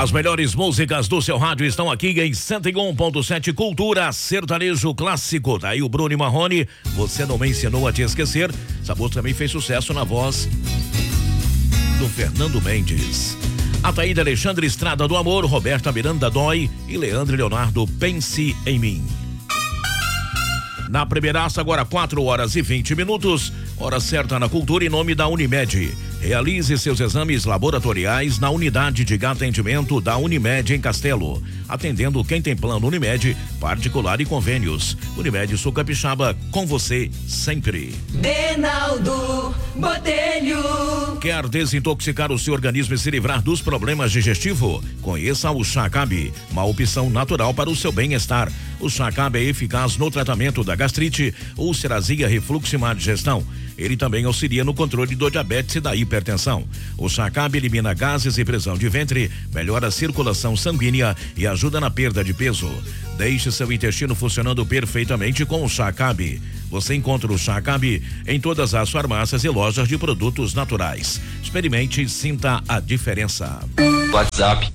As melhores músicas do seu rádio estão aqui em 101.7 Cultura Sertanejo Clássico. Daí o Bruno e Marrone, Você Não Me Ensinou a Te Esquecer. Essa música também fez sucesso na voz do Fernando Mendes. Ataída Alexandre Estrada do Amor, Roberta Miranda Dói e Leandro Leonardo Pense em Mim. Na primeiraça, agora 4h20. Hora certa na Cultura em nome da Unimed. Realize seus exames laboratoriais na unidade de atendimento da Unimed em Castelo. Atendendo quem tem plano Unimed, particular e convênios. Unimed Sul Capixaba, com você sempre. Reinaldo Botelho. Quer desintoxicar o seu organismo e se livrar dos problemas digestivos? Conheça o Chá Cabe, uma opção natural para o seu bem-estar. O Chá Cabe é eficaz no tratamento da gastrite, úlcera, azia, refluxo e má digestão. Ele também auxilia no controle do diabetes e da hipertensão. O Chá Cabe elimina gases e prisão de ventre, melhora a circulação sanguínea e ajuda na perda de peso. Deixe seu intestino funcionando perfeitamente com o Chá Cabe. Você encontra o Chá Cabe em todas as farmácias e lojas de produtos naturais. Experimente e sinta a diferença. WhatsApp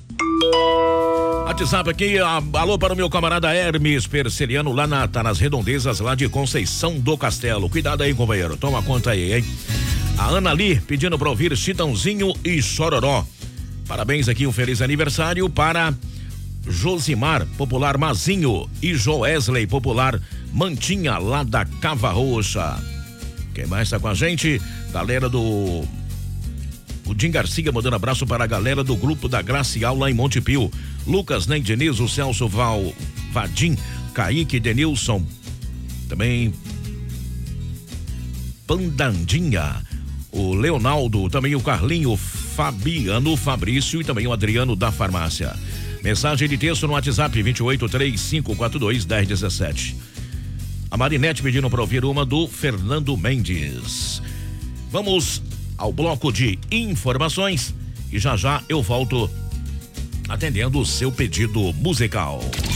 aqui, alô para o meu camarada Hermes Perceliano, tá nas redondezas lá de Conceição do Castelo. Cuidado aí, companheiro, toma conta aí, hein? A Ana Lee pedindo para ouvir Chitãozinho e Chororó. Parabéns aqui, um feliz aniversário para Josimar, popular Mazinho, e Joesley, popular Mantinha, lá da Cava Roxa. Quem mais tá com a gente? Galera do... O Jim Garcia mandando abraço para a galera do grupo da Gracial lá em Montepio. Lucas, Ney Diniz, o Celso Vadim, Kaique, Denilson, também Pandandinha, o Leonardo, também o Carlinho, Fabiano, Fabrício e também o Adriano da farmácia. Mensagem de texto no WhatsApp 2835421017. A Marinete pedindo para ouvir uma do Fernando Mendes. Vamos ao bloco de informações e já eu volto atendendo o seu pedido musical.